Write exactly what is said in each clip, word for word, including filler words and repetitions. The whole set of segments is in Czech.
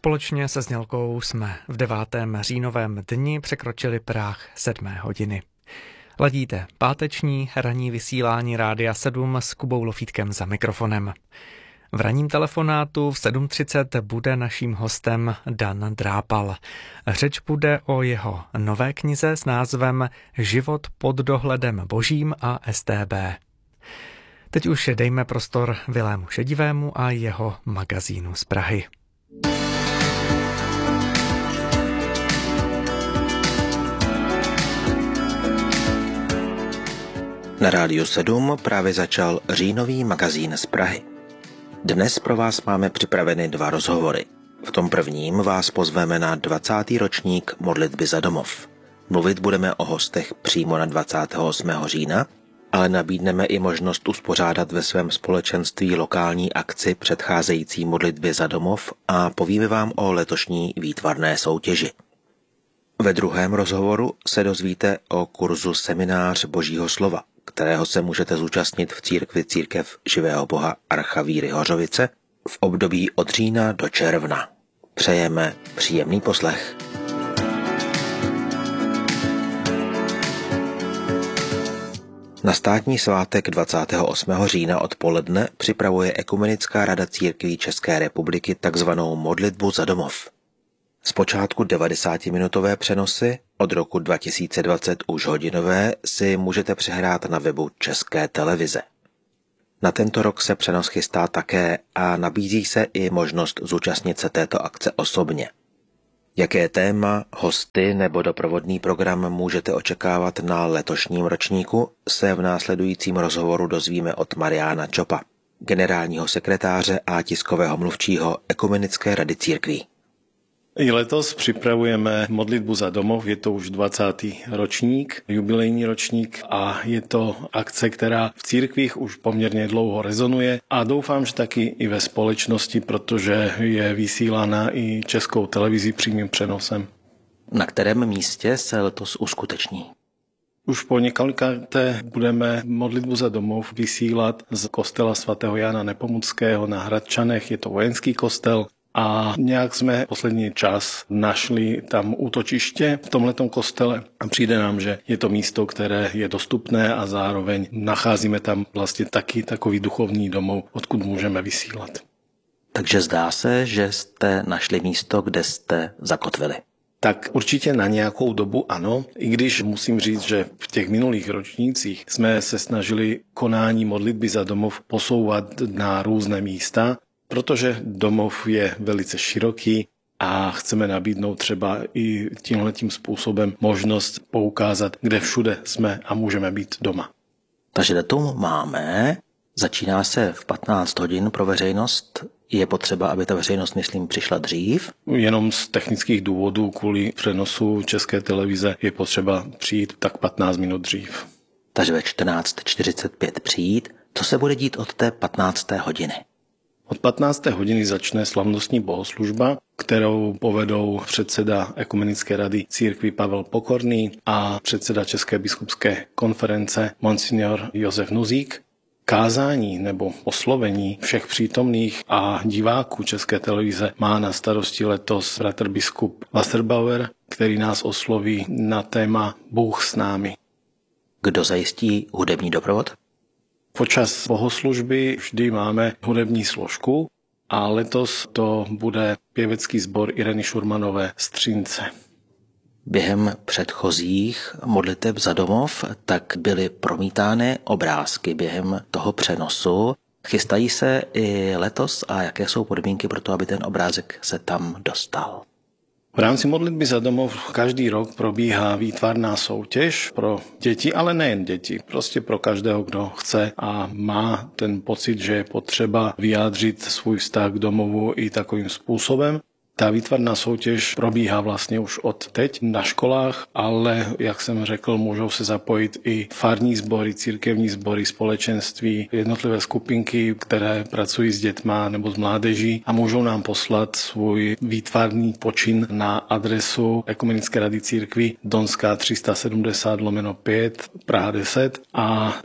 Společně se Znělkou jsme v devátém říjnovém dni překročili práh sedmé hodiny. Ladíte páteční ranní vysílání Rádia sedm s Kubou Lofítkem za mikrofonem. V ranním telefonátu v sedm třicet bude naším hostem Dan Drápal. Řeč bude o jeho nové knize s názvem Život pod dohledem božím a S T B. Teď už dejme prostor Vilému Šedivému a jeho magazínu z Prahy. Na Rádiu sedm právě začal říjnový magazín z Prahy. Dnes pro vás máme připraveny dva rozhovory. V tom prvním vás pozveme na dvacátý ročník modlitby za domov. Mluvit budeme o hostech přímo na dvacátého osmého října, ale nabídneme i možnost uspořádat ve svém společenství lokální akci předcházející modlitbě za domov a povíme vám o letošní výtvarné soutěži. Ve druhém rozhovoru se dozvíte o kurzu Seminář Božího slova, kterého se můžete zúčastnit v církvi Církev živého Boha Archa Víry Hořovice v období od října do června. Přejeme příjemný poslech. Na státní svátek dvacátého osmého října odpoledne připravuje Ekumenická rada církví České republiky takzvanou modlitbu za domov. Zpočátku devadesátiminutové přenosy, od roku dva tisíce dvacet už hodinové, si můžete přehrát na webu České televize. Na tento rok se přenos chystá také a nabízí se i možnost zúčastnit se této akce osobně. Jaké téma, hosty nebo doprovodný program můžete očekávat na letošním ročníku, se v následujícím rozhovoru dozvíme od Mariána Čopa, generálního sekretáře a tiskového mluvčího Ekumenické rady církví. I letos připravujeme modlitbu za domov, je to už dvacátý ročník, jubilejní ročník a je to akce, která v církvích už poměrně dlouho rezonuje a doufám, že taky i ve společnosti, protože je vysílána i Českou televizí přímým přenosem. Na kterém místě se letos uskuteční? Už po několikáté budeme modlitbu za domov vysílat z kostela svatého Jana Nepomuckého na Hradčanech, je to vojenský kostel. A nějak jsme poslední čas našli tam útočiště v tomhletom kostele a přijde nám, že je to místo, které je dostupné a zároveň nacházíme tam vlastně taky takový duchovní domov, odkud můžeme vysílat. Takže zdá se, že jste našli místo, kde jste zakotvili. Tak určitě na nějakou dobu ano, i když musím říct, že v těch minulých ročnících jsme se snažili konání modlitby za domov posouvat na různé místa, protože domov je velice široký a chceme nabídnout třeba i tímhletím způsobem možnost poukázat, kde všude jsme a můžeme být doma. Takže datum máme, začíná se v patnáct hodin pro veřejnost. Je potřeba, aby ta veřejnost, myslím, přišla dřív? Jenom z technických důvodů kvůli přenosu České televize je potřeba přijít tak patnáct minut dřív. Takže ve čtrnáct čtyřicet pět přijít. Co se bude dít od té patnácté hodiny? Od patnácté hodiny začne slavnostní bohoslužba, kterou povedou předseda Ekumenické rady církví Pavel Pokorný a předseda České biskupské konference monsignor Josef Nuzík. Kázání nebo oslovení všech přítomných a diváků České televize má na starosti letos bratr biskup Wasserbauer, který nás osloví na téma Bůh s námi. Kdo zajistí hudební doprovod? Počas bohoslužby vždy máme hudební složku a letos to bude pěvecký sbor Ireny Šurmanové Střínce. Během předchozích modliteb za domov tak byly promítány obrázky během toho přenosu. Chystají se i letos a jaké jsou podmínky pro to, aby ten obrázek se tam dostal? V rámci modlitby za domov každý rok probíhá výtvarná soutěž pro děti, ale nejen děti, prostě pro každého, kdo chce a má ten pocit, že je potřeba vyjádřit svůj vztah k domovu i takovým způsobem. Ta výtvarná soutěž probíhá vlastně už od teď na školách, ale jak jsem řekl, můžou se zapojit i farní sbory, církevní sbory, společenství, jednotlivé skupinky, které pracují s dětma nebo s mládeží a můžou nám poslat svůj výtvarný počin na adresu Ekumenické rady církví Donská tři set sedmdesát lomeno pět Praha deset a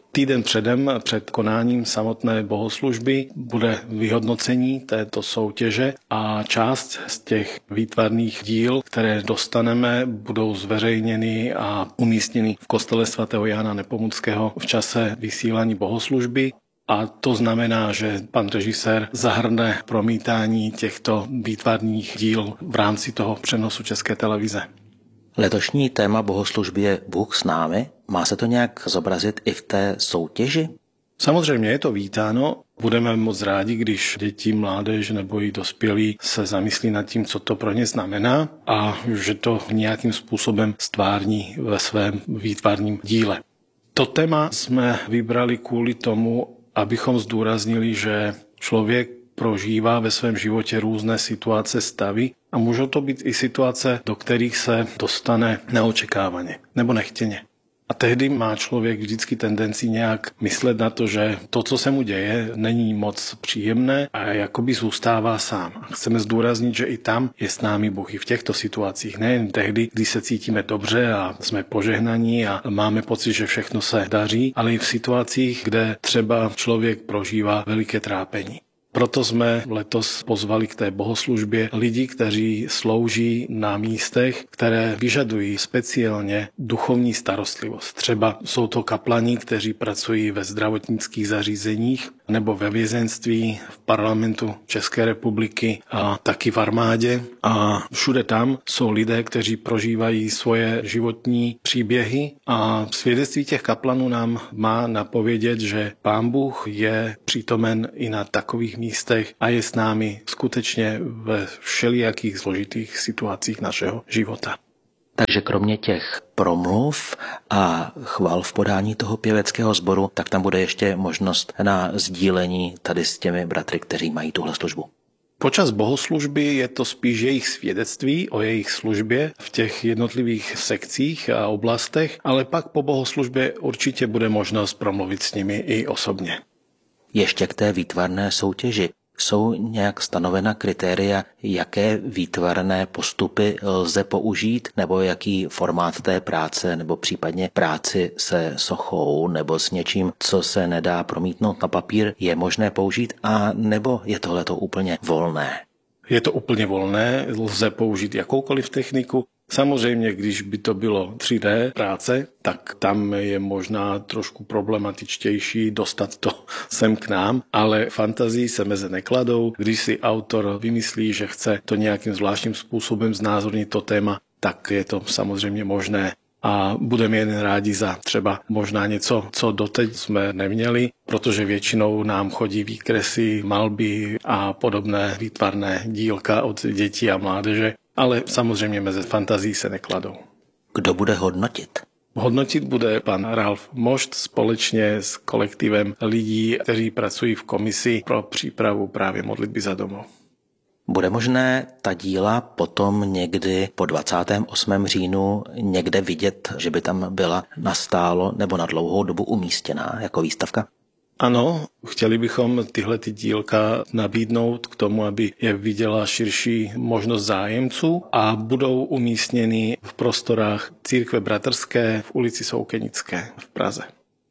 Týden předem, před konáním samotné bohoslužby, bude vyhodnocení této soutěže a část z těch výtvarných díl, které dostaneme, budou zveřejněny a umístěny v kostele svatého Jána Nepomuckého v čase vysílání bohoslužby. A to znamená, že pan režisér zahrne promítání těchto výtvarných díl v rámci toho přenosu České televize. Letošní téma bohoslužby je Bůh s námi. Má se to nějak zobrazit i v té soutěži? Samozřejmě je to vítáno. Budeme moc rádi, když děti, mládež nebo i dospělí se zamyslí nad tím, co to pro ně znamená a že to nějakým způsobem stvární ve svém výtvarním díle. To téma jsme vybrali kvůli tomu, abychom zdůraznili, že člověk prožívá ve svém životě různé situace, stavy a můžou to být i situace, do kterých se dostane neočekávaně nebo nechtěně. A tehdy má člověk vždycky tendenci nějak myslet na to, že to, co se mu děje, není moc příjemné a jakoby zůstává sám. A chceme zdůraznit, že i tam je s námi Bůh i v těchto situacích. Nejen tehdy, kdy se cítíme dobře a jsme požehnaní a máme pocit, že všechno se daří, ale i v situacích, kde třeba člověk prožívá veliké trápení. Proto jsme letos pozvali k té bohoslužbě lidi, kteří slouží na místech, které vyžadují speciálně duchovní starostlivost. Třeba jsou to kaplani, kteří pracují ve zdravotnických zařízeních nebo ve vězeňství, v parlamentu České republiky a taky v armádě. A všude tam jsou lidé, kteří prožívají svoje životní příběhy a svědectví těch kaplanů nám má napovědět, že Pán Bůh je přítomen i na takových místech a je s námi skutečně ve všelijakých složitých situacích našeho života. Takže kromě těch promluv a chval v podání toho pěveckého sboru, tak tam bude ještě možnost na sdílení tady s těmi bratry, kteří mají tuhle službu. Počas bohoslužby je to spíš jejich svědectví o jejich službě v těch jednotlivých sekcích a oblastech, ale pak po bohoslužbě určitě bude možnost promluvit s nimi i osobně. Ještě k té výtvarné soutěži. Jsou nějak stanovena kritéria, jaké výtvarné postupy lze použít, nebo jaký formát té práce, nebo případně práci se sochou nebo s něčím, co se nedá promítnout na papír, je možné použít, a nebo je tohleto úplně volné? Je to úplně volné, lze použít jakoukoliv techniku. Samozřejmě, když by to bylo tři dé práce, tak tam je možná trošku problematičtější dostat to sem k nám, ale fantazii se meze nekladou. Když si autor vymyslí, že chce to nějakým zvláštním způsobem znázornit to téma, tak je to samozřejmě možné. A budeme jen rádi za třeba možná něco, co doteď jsme neměli, protože většinou nám chodí výkresy, malby a podobné výtvarné dílka od dětí a mládeže, ale samozřejmě mezi fantazí se nekladou. Kdo bude hodnotit? Hodnotit bude pan Ralf Mošt společně s kolektivem lidí, kteří pracují v komisi pro přípravu právě modlitby za domov. Bude možné ta díla potom někdy po dvacátého osmého října někde vidět, že by tam byla nastálo nebo na dlouhou dobu umístěná jako výstavka? Ano, chtěli bychom tyhle ty dílka nabídnout k tomu, aby je viděla širší možnost zájemců a budou umístěny v prostorách Církve bratrské v ulici Soukenické v Praze.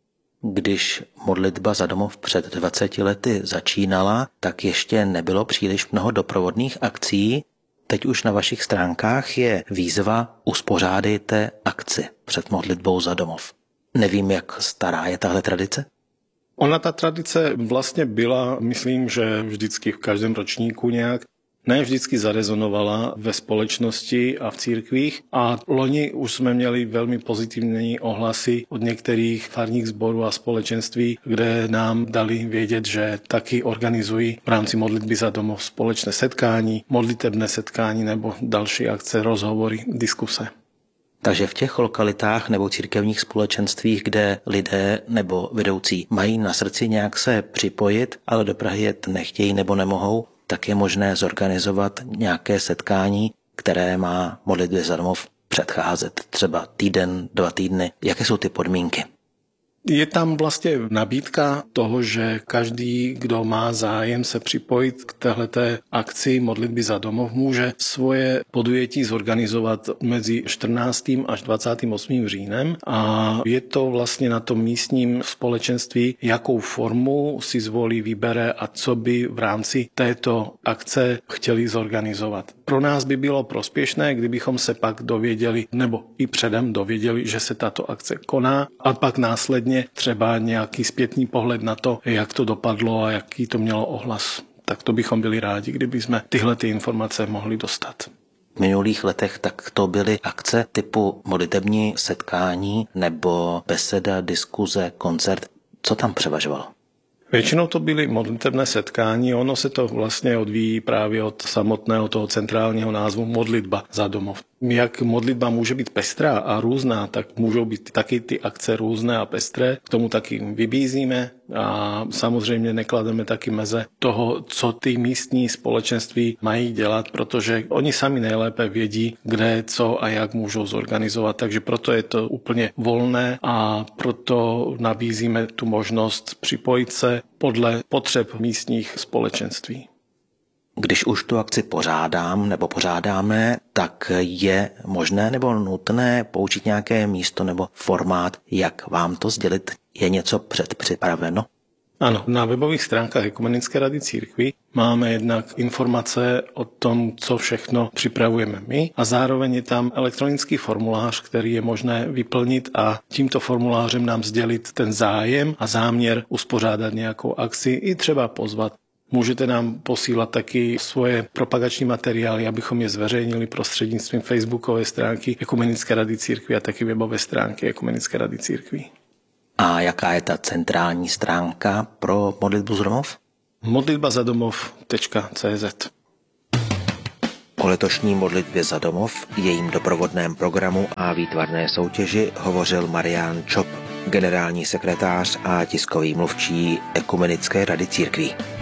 Když modlitba za domov před dvaceti lety začínala, tak ještě nebylo příliš mnoho doprovodných akcí. Teď už na vašich stránkách je výzva uspořádejte akci před modlitbou za domov. Nevím, jak stará je tahle tradice? Ona ta tradice vlastně byla, myslím, že vždycky v každém ročníku nějak, ne vždycky zarezonovala ve společnosti a v církvích a loni už jsme měli velmi pozitivní ohlasy od některých farních sborů a společenství, kde nám dali vědět, že taky organizují v rámci modlitby za domov společné setkání, modlitebné setkání nebo další akce, rozhovory, diskuse. Takže v těch lokalitách nebo církevních společenstvích, kde lidé nebo vedoucí mají na srdci nějak se připojit, ale do Prahy jet nechtějí nebo nemohou, tak je možné zorganizovat nějaké setkání, které má modlitbě za domov předcházet třeba týden, dva týdny. Jaké jsou ty podmínky? Je tam vlastně nabídka toho, že každý, kdo má zájem se připojit k téhleté akci modlitby za domov, může svoje podujetí zorganizovat mezi čtrnáctým až dvacátým osmým říjnem a je to vlastně na tom místním společenství, jakou formu si zvolí, vybere a co by v rámci této akce chtěli zorganizovat. Pro nás by bylo prospěšné, kdybychom se pak dověděli, nebo i předem dověděli, že se tato akce koná a pak následně třeba nějaký zpětný pohled na to, jak to dopadlo a jaký to mělo ohlas. Tak to bychom byli rádi, kdyby jsme tyhle ty informace mohli dostat. V minulých letech tak to byly akce typu modlitební setkání nebo beseda, diskuze, koncert. Co tam převažovalo? Většinou to byly modlitebné setkání, ono se to vlastně odvíjí právě od samotného toho centrálního názvu modlitba za domov. Jak modlitba může být pestrá a různá, tak můžou být taky ty akce různé a pestré. K tomu taky vybízíme a samozřejmě neklademe taky meze toho, co ty místní společenství mají dělat, protože oni sami nejlépe vědí, kde, co a jak můžou zorganizovat. Takže proto je to úplně volné a proto nabízíme tu možnost připojit se podle potřeb místních společenství. Když už tu akci pořádám nebo pořádáme, tak je možné nebo nutné použít nějaké místo nebo formát, jak vám to sdělit? Je něco předpřipraveno? Ano, na webových stránkách Ekumenické rady církví máme jednak informace o tom, co všechno připravujeme my a zároveň je tam elektronický formulář, který je možné vyplnit a tímto formulářem nám sdělit ten zájem a záměr uspořádat nějakou akci i třeba pozvat. Můžete nám posílat taky svoje propagační materiály, abychom je zveřejnili prostřednictvím facebookové stránky Ekumenické rady církví a taky webové stránky Ekumenické rady církví. A jaká je ta centrální stránka pro modlitbu za domov? modlitba za domov tečka cé zet. O letošní modlitbě za domov, jejím doprovodném programu a výtvarné soutěži hovořil Marián Čop, generální sekretář a tiskový mluvčí Ekumenické rady církví.